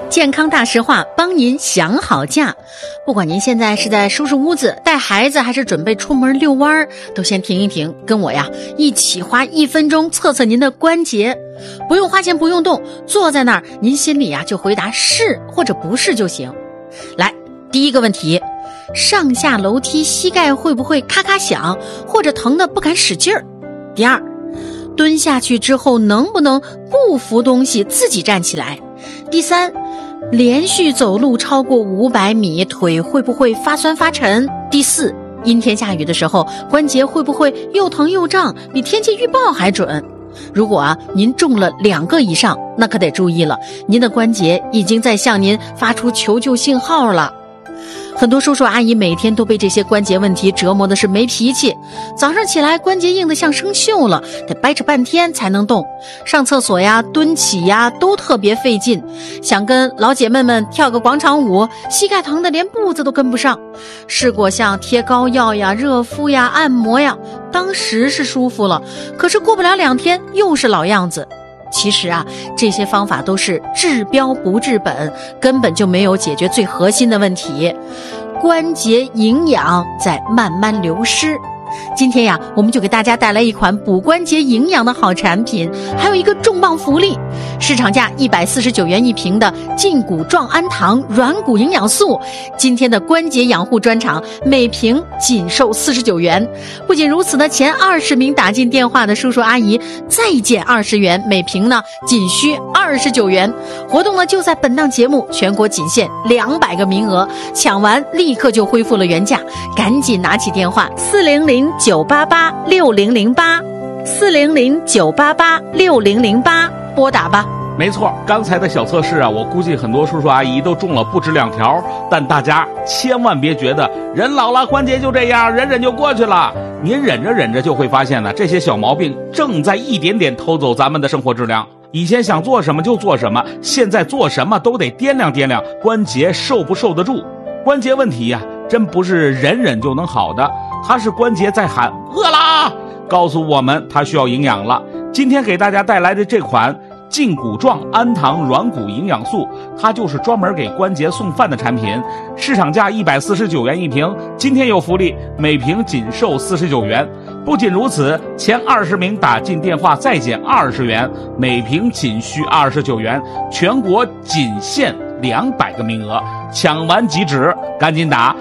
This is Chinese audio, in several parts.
健康大实话，帮您想好假。不管您现在是在收拾屋子、带孩子，还是准备出门遛弯，都先停一停，跟我呀一起花1分钟测测您的关节。不用花钱，不用动，坐在那儿，您心里呀就回答是或者不是就行。来，第一个问题，上下楼梯膝盖会不会咔咔响，或者疼得不敢使劲儿？第二，蹲下去之后能不能不扶东西自己站起来？第三，连续走路超过500米，腿会不会发酸发沉？第四，阴天下雨的时候，关节会不会又疼又胀，比天气预报还准？如果您中了2个以上，那可得注意了，您的关节已经在向您发出求救信号了。很多叔叔阿姨每天都被这些关节问题折磨的是没脾气，早上起来关节硬得像生锈了，得掰扯半天才能动，上厕所呀、蹲起呀都特别费劲，想跟老姐妹们跳个广场舞，膝盖疼得连步子都跟不上。试过像贴膏药呀、热敷呀、按摩呀，当时是舒服了，可是过不了2天又是老样子。其实这些方法都是治标不治本，根本就没有解决最核心的问题，关节营养在慢慢流失。今天我们就给大家带来一款补关节营养的好产品，还有一个重磅福利，市场价149元一瓶的胫骨状氨糖软骨营养素，今天的关节养护专场每瓶仅售49元。不仅如此呢，前20名打进电话的叔叔阿姨再减20元，每瓶呢仅需29元。活动呢就在本档节目，全国仅限200个名额，抢完立刻就恢复了原价，赶紧拿起电话400-988-6008，400-988-6008，拨打吧。 没错，刚才的小测试我估计很多叔叔阿姨都中了不止2条，但大家千万别觉得人老了关节就这样，忍忍就过去了。您忍着忍着就会发现呢，这些小毛病正在一点点偷走咱们的生活质量。以前想做什么就做什么，现在做什么都得掂量掂量关节受不受得住。关节问题真不是忍忍就能好的，它是关节在喊饿啦，告诉我们它需要营养了。今天给大家带来的这款胫骨状氨糖软骨营养素，它就是专门给关节送饭的产品，市场价149元一瓶，今天有福利，每瓶仅售49元。不仅如此，前20名打进电话再减20元，每瓶仅需29元，全国仅限200个名额，抢完即止，赶紧打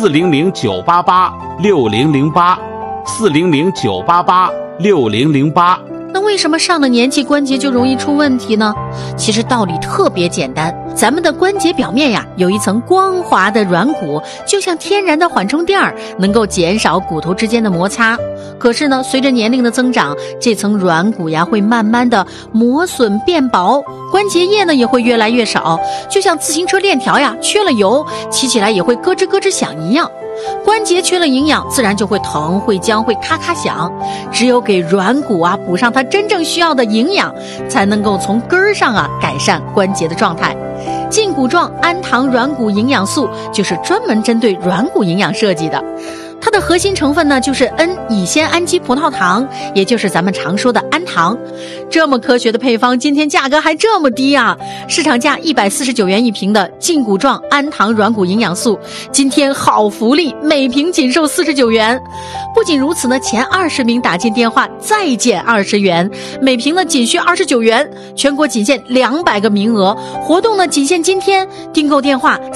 400-988-6008，400-988-6008。 那为什么上了年纪关节就容易出问题呢？其实道理特别简单，咱们的关节表面有一层光滑的软骨，就像天然的缓冲垫，能够减少骨头之间的摩擦。可是呢，随着年龄的增长，这层软骨会慢慢的磨损变薄，关节液呢也会越来越少，就像自行车链条缺了油，骑起来也会咯吱咯吱响一样。关节缺了营养，自然就会疼、会僵、会咔咔响。只有给软骨补上它真正需要的营养，才能够从根儿上改善关节的状态。胫骨状氨糖软骨营养素就是专门针对软骨营养设计的。它的核心成分呢，就是 N 乙酰氨基葡萄糖，也就是咱们常说的氨糖。这么科学的配方，今天价格还这么低市场价149元一瓶的胫骨状氨糖软骨营养素，今天好福利，每瓶仅售49元。不仅如此呢，前20名打进电话再减20元，每瓶呢仅需29元，全国仅限200个名额，活动呢仅限今天，订购电话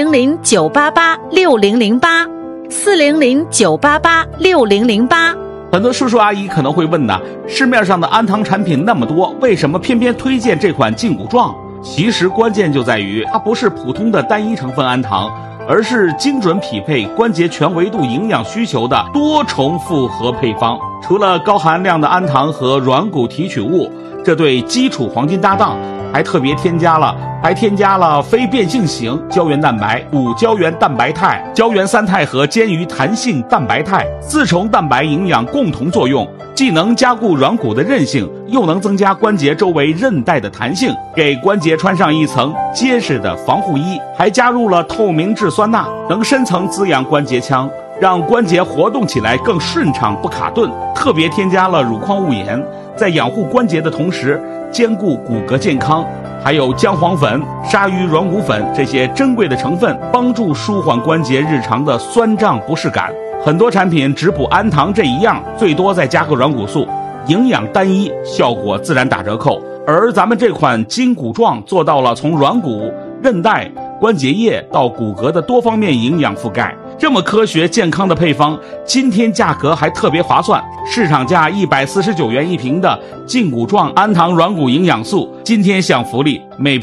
400-988-6008，400-988-6008。 很多叔叔阿姨可能会问市面上的氨糖产品那么多，为什么偏偏推荐这款胫骨状？其实关键就在于它不是普通的单一成分氨糖，而是精准匹配关节全维度营养需求的多重复合配方。除了高含量的氨糖和软骨提取物，这对基础黄金搭档，还特别添加了非变性型胶原蛋白、5胶原蛋白肽、胶原三肽和坚鱼弹性蛋白肽4重蛋白营养共同作用，既能加固软骨的韧性，又能增加关节周围韧带的弹性，给关节穿上一层结实的防护衣。还加入了透明质酸钠，能深层滋养关节腔， 让关节活动起来更顺畅不卡顿。特别添加了乳矿物盐，在养护关节的同时兼顾骨骼健康。还有姜黄粉、鲨鱼软骨粉这些珍贵的成分，帮助舒缓关节日常的酸胀不适感。很多产品只补氨糖这一样，最多再加个软骨素，营养单一，效果自然打折扣。而咱们这款筋骨壮做到了从软骨、韧带、关节液到骨骼的多方面营养覆盖。这么科学健康的配方，今天价格还特别划算，市场价149元一瓶的筋骨壮氨糖软骨营养素，今天享福利，每瓶